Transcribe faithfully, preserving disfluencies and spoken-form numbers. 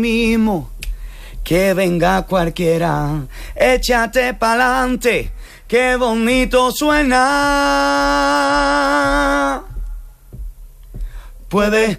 mismo, que venga cualquiera, échate pa'lante, qué bonito suena. Puedes